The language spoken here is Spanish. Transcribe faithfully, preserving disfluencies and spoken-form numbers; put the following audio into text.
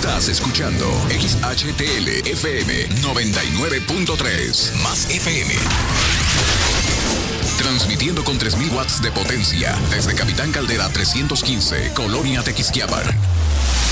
Estás escuchando X H T L F M noventa y nueve punto tres, más F M. Transmitiendo con tres mil watts de potencia desde Capitán Caldera trescientos quince, Colonia Tequisquiapan.